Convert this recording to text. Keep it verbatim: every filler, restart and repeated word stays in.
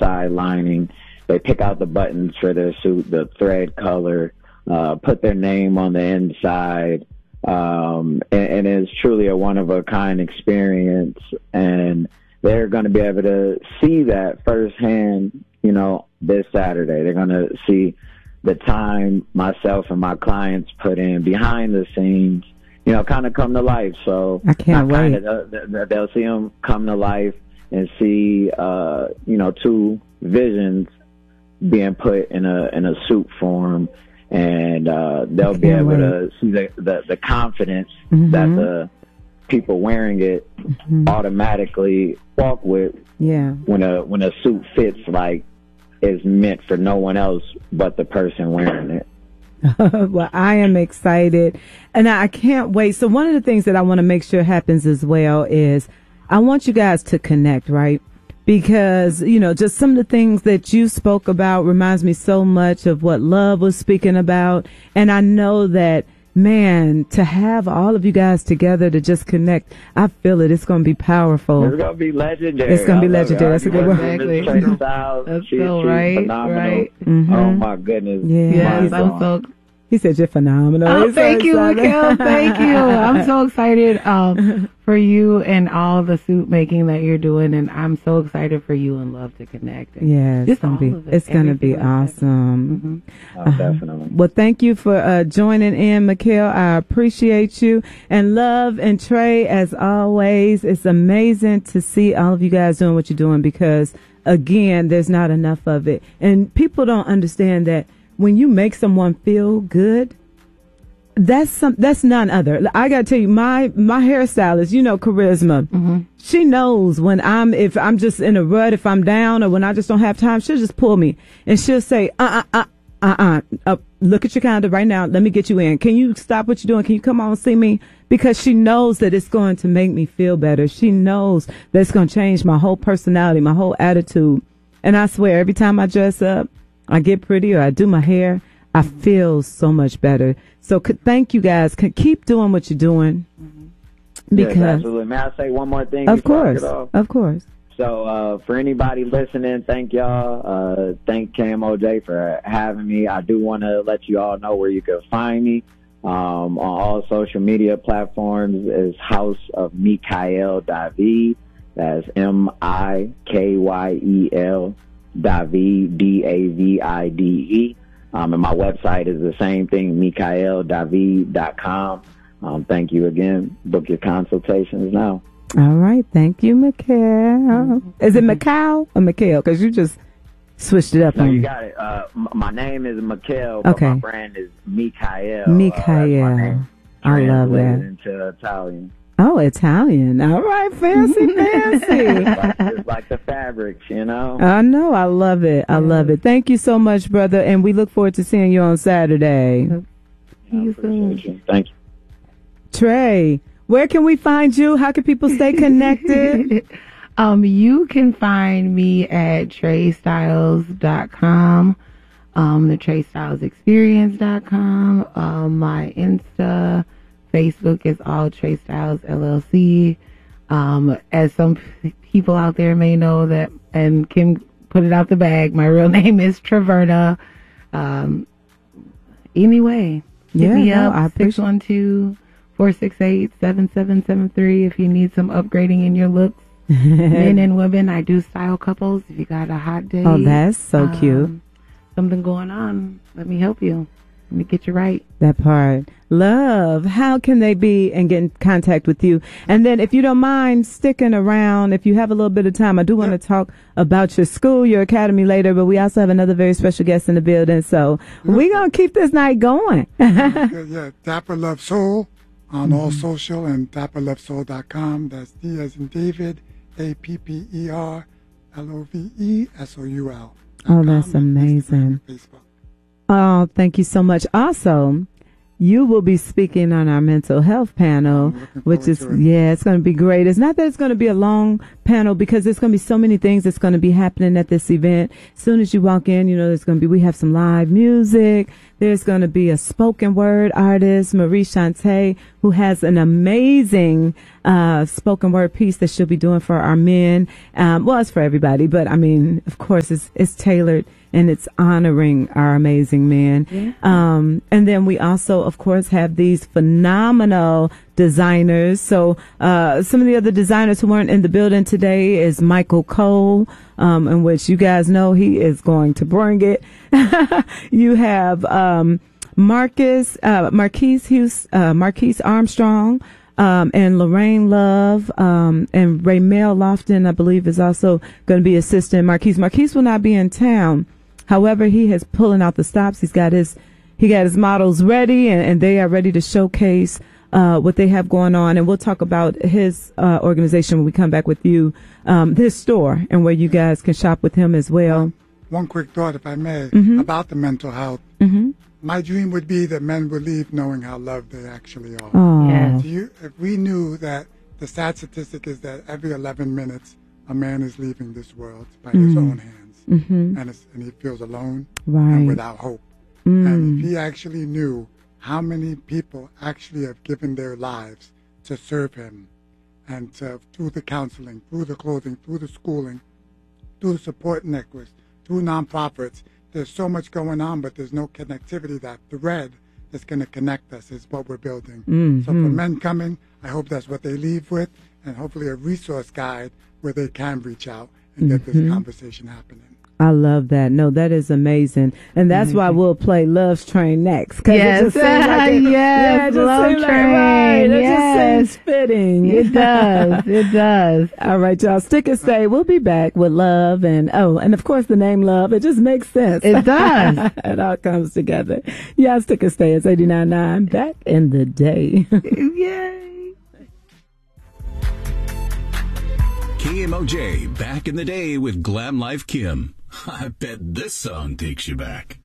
inside lining. They pick out the buttons for their suit, the thread color, uh, put their name on the inside. Um, and, and it's truly a one-of-a-kind experience. And they're going to be able to see that firsthand, you know, this Saturday. They're going to see the time myself and my clients put in behind the scenes, you know, kind of come to life. So I can't wait. Kinda, they'll see them come to life and see, uh, you know, two visions being put in a in a suit form, and uh, they'll be able wait. to see the the, the confidence mm-hmm. that the people wearing it mm-hmm. automatically walk with. Yeah. When a when a suit fits like it's meant for no one else but the person wearing it. Well, I am excited, and I can't wait. So one of the things that I want to make sure happens as well is I want you guys to connect, right? Because, you know, just some of the things that you spoke about reminds me so much of what Love was speaking about. And I know that, man, to have all of you guys together to just connect, I feel it. It's going to be powerful. It's going to be legendary. It's going to be legendary. That's a good word. Exactly. That's she, so right, phenomenal. Right. Mm-hmm. Oh, my goodness. Yeah. Yes, I'm so... He said you're phenomenal. Oh, He's thank so you, Mikhail. Thank you. I'm so excited um, for you and all the suit making that you're doing, and I'm so excited for you and Love to connect. Yeah, it's gonna be it, it's gonna be awesome. Mm-hmm. Oh, definitely. Uh, well, thank you for uh, joining in, Mikhail. I appreciate you, and Love and Trey, as always. It's amazing to see all of you guys doing what you're doing, because again, there's not enough of it, and people don't understand that. When you make someone feel good, that's some, that's none other. I gotta tell you, my, my hairstylist, you know, Charisma, mm-hmm. she knows when I'm, if I'm just in a rut, if I'm down, or when I just don't have time, she'll just pull me and she'll say, uh, uh, uh, uh, uh, uh look at your calendar right now. Let me get you in. Can you stop what you're doing? Can you come on and see me? Because she knows that it's going to make me feel better. She knows that it's going to change my whole personality, my whole attitude. And I swear, every time I dress up, I get pretty, or I do my hair, I feel so much better. So could, thank you guys. Could keep doing what you're doing. Mm-hmm. Because yes, absolutely. May I say one more thing? Of course. Of course. So uh, for anybody listening, thank y'all. Uh, thank K M O J for having me. I do want to let you all know where you can find me. Um, on all social media platforms is House of Mikhail David. That's M I K Y E L David, D A V I D E. Um, and my website is the same thing, mikhail david dot com. Um, thank you again. Book your consultations now. All right. Thank you, Mikhail. Is it Mikhail or Mikhail? Because you just switched it up no, on you me. got it. Uh, m- my name is Mikhail, but okay. my brand is Mikhail. Mikhail. Uh, I love that. Into Italian. Oh, Italian. All right. Fancy, fancy. like, it's like the fabrics, you know? I know. I love it. I love it. Thank you so much, brother. And we look forward to seeing you on Saturday. You you. Thank you. Trey, where can we find you? How can people stay connected? um, you can find me at trey styles dot com, um, the trey styles experience dot com, um, my Insta, Facebook is all Trey Styles L L C. Um, as some p- people out there may know that, and Kim put it out the bag, my real name is Traverna. Um, anyway, hit yeah, me no, up, I six one two, four six eight, seven seven seven three if you need some upgrading in your looks. Men and women, I do style couples. If you got a hot day. Oh, that's so um, cute. Something going on, let me help you. Let me get you right. That part. Love, how can they be and get in contact with you? And then if you don't mind sticking around, if you have a little bit of time, I do want to talk about your school, your academy later, but we also have another very special guest in the building. So we're going to keep this night going. yeah, yeah, Dapper Love Soul on mm-hmm. all social and dapper love soul dot com. That's D as in David, A P P E R L O V E S O U L. Oh, that's amazing. Oh, thank you so much. Also, you will be speaking on our mental health panel, which is, yeah, it's going to be great. It's not that it's going to be a long panel because there's going to be so many things that's going to be happening at this event. As soon as you walk in, you know, there's going to be, we have some live music. There's going to be a spoken word artist, Marie Shante, who has an amazing uh spoken word piece that she'll be doing for our men. Um, well, it's for everybody, but I mean, of course, it's it's tailored and it's honoring our amazing men. Yeah. Um, and then we also, of course, have these phenomenal designers. So uh some of the other designers who weren't in the building today is Michael Cole, um, in which you guys know he is going to bring it. You have um Marcus, uh, Marquise Hughes, uh, Marquise Armstrong, um, and Lorraine Love, um, and Raymel Lofton, I believe, is also going to be assisting Marquise. Marquise will not be in town. However, he is pulling out the stops. He's got his, he got his models ready, and, and they are ready to showcase, uh, what they have going on. And we'll talk about his, uh, organization when we come back with you, um, this store and where you guys can shop with him as well. One quick thought, if I may, mm-hmm. about the mental health. Mm-hmm. My dream would be that men would leave knowing how loved they actually are. Oh. Yes. Do you, if we knew that the sad statistic is that every eleven minutes a man is leaving this world by mm. his own hands, mm-hmm. and, it's, and he feels alone right. and without hope. Mm. And if he actually knew how many people actually have given their lives to serve him, and to, through the counseling, through the clothing, through the schooling, through the support networks, through nonprofits, there's so much going on, but there's no connectivity. That thread that's going to connect us is what we're building. Mm-hmm. So for men coming, I hope that's what they leave with, and hopefully a resource guide where they can reach out and get mm-hmm. this conversation happening. I love that. No, that is amazing. And that's mm-hmm. why we'll play Love's Train next. Yes. It just seems like it, yes. Yeah, it just Love seems Train. Like, right. It yes. just seems fitting. It does. It does. All right, y'all. Stick and stay. We'll be back with Love. And, oh, and of course the name Love. It just makes sense. It does. It all comes together. Yeah, stick and stay. It's eighty-nine point nine back in the day. Yay. K M O J, back in the day with Glam Life Kim. I bet this song takes you back.